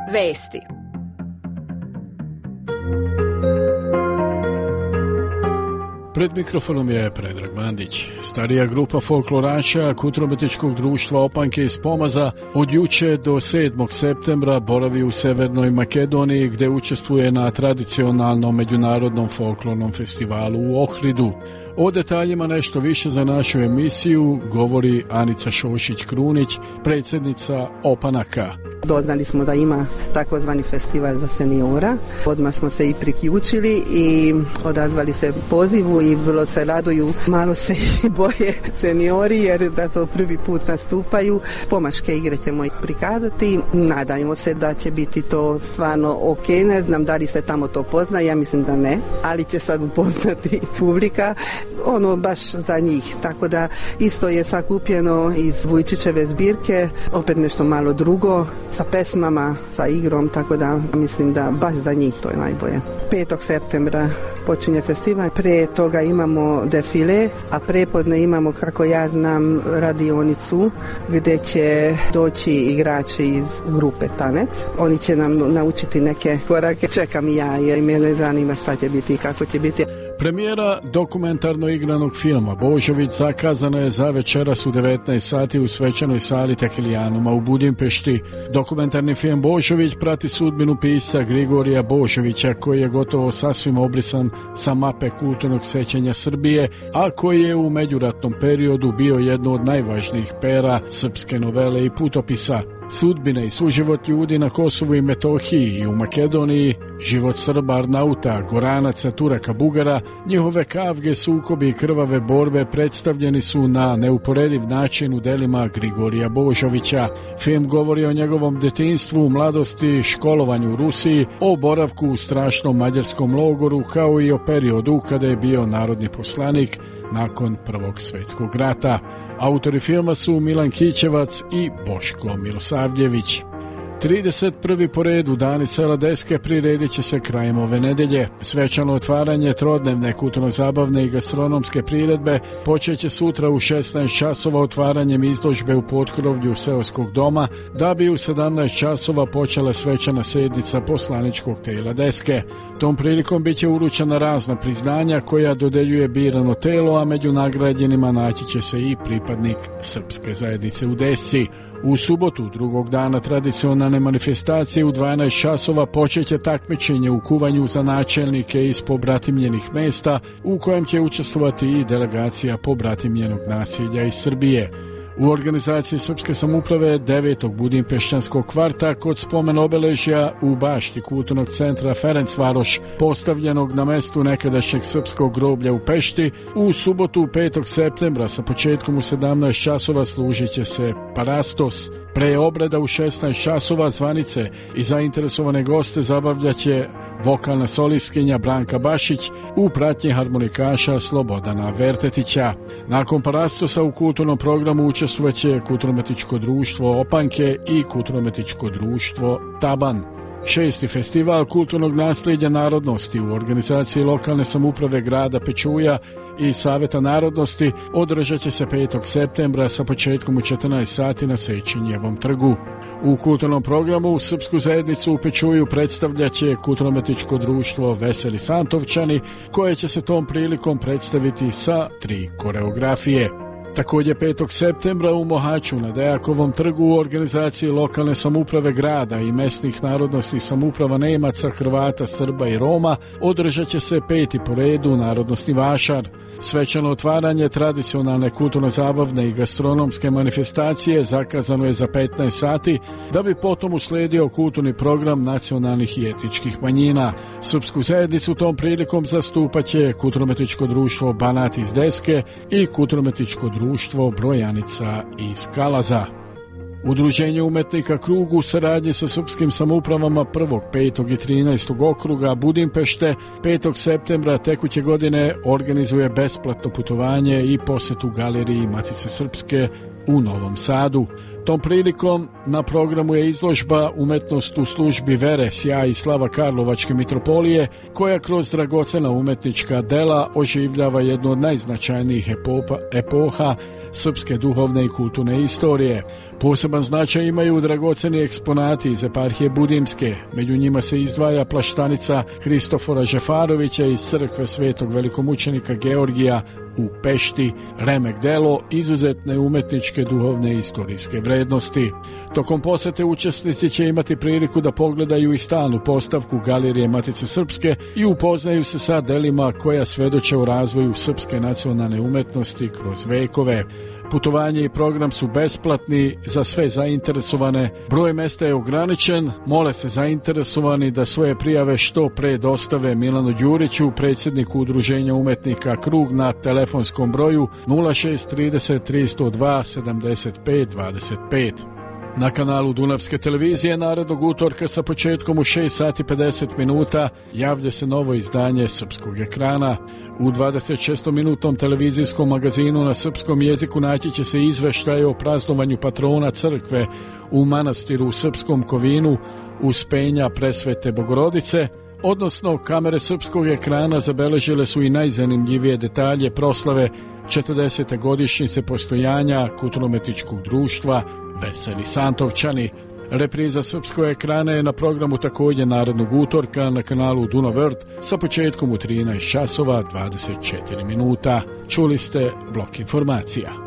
Vesti. Pred mikrofonom je Predrag Mandić. Starija grupa folkloraša Kulturno-umjetničkog društva Opanke iz Pomaza od juče do 7. septembra boravi u Severnoj Makedoniji, gdje učestvuje na tradicionalnom međunarodnom folklornom festivalu u Ohridu. O detaljima nešto više za našu emisiju govori Anica Šošić-Krunić, predsjednica Opanaka. Doznali smo da ima takozvani festival za seniora. Odmah smo se i priključili i odazvali se pozivu i vrlo se raduju. Malo se i boje seniori jer da to prvi put nastupaju. Pomaške igre ćemo ih prikazati. Nadajmo se da će biti to stvarno ok. Ne znam da li se tamo to pozna, ja mislim da ne, ali će sad upoznati publika. Ono baš za njih. Tako da isto je sakupljeno iz Vujčićeve zbirke, opet nešto malo drugo, sa pesmama, sa igrom, tako da mislim da baš za njih to je najbolje. 5. septembra počinje festival, prije toga imamo defile, a prepodne imamo, kako ja znam, radionicu gdje će doći igrači iz grupe Tanec. Oni će nam naučiti neke korake. Čekam i ja jer mene zanima šta će biti i kako će biti. Premijera dokumentarno igranog filma Božović zakazana je za večeras u 19 sati u svečanoj sali Tekilijanuma u Budimpešti. Dokumentarni film Božović prati sudbinu pisca Grigorija Božovića, koji je gotovo sasvim obrisan sa mape kulturnog sećanja Srbije, a koji je u međuratnom periodu bio jedno od najvažnijih pera srpske novele i putopisa. Sudbine i suživot ljudi na Kosovu i Metohiji i u Makedoniji, život Srba, Arnauta, Goranaca, Turaka, Bugara, njihove kavge, sukobi i krvave borbe predstavljeni su na neuporediv način u delima Grigorija Božovića. Film govori o njegovom detinjstvu, mladosti, školovanju u Rusiji, o boravku u strašnom mađarskom logoru, kao i o periodu kada je bio narodni poslanik nakon Prvog svjetskog rata. Autori filma su Milan Kićevac i Boško Milosavljević. 31. po redu Dani sela Deske priredit će se krajem ove nedelje. Svečano otvaranje trodnevne kulturno-zabavne i gastronomske priredbe počeće sutra u 16 časova otvaranjem izložbe u potkrovlju seoskog doma, da bi u 17 časova počela svečana sjednica poslaničkog tela Deske. Tom prilikom bit će uručena razna priznanja koja dodeljuje birano telo, a među nagrađenima naći će se i pripadnik srpske zajednice u Desci. U subotu, drugog dana tradicionalne manifestacije, u 12 časova počeće takmičenje u kuvanju za načelnike iz pobratimljenih mesta, u kojem će učestvovati i delegacija pobratimljenog naselja iz Srbije. U organizaciji Srpske samouprave 9. Budimpešćanskog kvarta kod spomen obeležja u bašti kulturnog centra Ferencvaroš, postavljenog na mestu nekadašnjeg srpskog groblja u Pešti, u subotu 5. septembra sa početkom u 17 časova služit će se parastos. Pre obreda u 16 časova zvanice i zainteresovane goste zabavljaće vokalna solistkinja Branka Bašić u pratnji harmonikaša Slobodana Vertetića. Nakon parastosa u kulturnom programu učestvovaće Kulturno-umjetničko društvo Opanke i Kulturno-umjetničko društvo Taban. 6. festival kulturnog nasljeđa narodnosti u organizaciji lokalne samouprave grada Pečuja i Saveta narodnosti održat će se 5. septembra sa početkom u 14 sati na Sečenjevom trgu. U kulturnom programu srpsku zajednicu u Pečuju predstavljat će Kulturno-umjetničko društvo Veseli Santovčani, koje će se tom prilikom predstaviti sa 3 koreografije. Također 5. septembra u Mohaču na Dejakovom trgu u organizaciji lokalne samouprave grada i mesnih narodnostnih samouprava Nemaca, Hrvata, Srba i Roma održat će se 5. po redu narodnostni vašar. Svečano otvaranje tradicionalne kulturno-zabavne i gastronomske manifestacije zakazano je za 15 sati, da bi potom uslijedio kulturni program nacionalnih i etničkih manjina. Srpsku zajednicu tom prilikom zastupat će Kulturno-umjetničko društvo Banat iz Deske i Kulturno-umjetničko društvo Brojanica iz Kalaza. Udruženje umetnika Krug u saradnji sa srpskim samoupravama 1., 5. i 13. okruga Budimpešte 5. septembra tekuće godine organizuje besplatno putovanje i posjetu galeriji Matice Srpske u Novom Sadu. Tom prilikom na programu je izložba Umetnost u službi vere, sjaj i slava Karlovačke mitropolije, koja kroz dragocena umetnička dela oživljava jednu od najznačajnijih epoha srpske duhovne i kulturne istorije. Poseban značaj imaju dragoceni eksponati iz eparhije Budimske. Među njima se izdvaja plaštanica Hristofora Žefarovića iz crkve Svetog velikomučenika Georgija u Pešti, remek delo izuzetne umetničke, duhovne i istorijske vrednosti. Tokom posete učesnici će imati priliku da pogledaju i stalnu postavku Galerije Matice Srpske i upoznaju se sa delima koja svedoče o razvoju srpske nacionalne umetnosti kroz vekove. Putovanje i program su besplatni za sve zainteresovane. Broj mesta je ograničen. Mole se zainteresovani da svoje prijave što pre dostave Milanu Đuriću, predsjedniku Udruženja umetnika Krug, na telefonskom broju 0630 302 75 25. Na kanalu Dunavske televizije narednog utorka sa početkom u 6 sati 50 minuta javlja se novo izdanje Srpskog ekrana. U 26-minutnom televizijskom magazinu na srpskom jeziku naći će se izveštaj o praznovanju patrona crkve u manastiru u Srpskom Kovinu Uspenja Presvete Bogorodice, odnosno kamere Srpskog ekrana zabeležile su i najzanimljivije detalje proslave 40. godišnjice postojanja kulturno-umetničkog društva Veseli Santovčani. Repriza Srpskog ekrana je na programu također narednog utorka na kanalu Dunav Vrt sa početkom u 13 časova 24 minuta. Čuli ste blok informacija.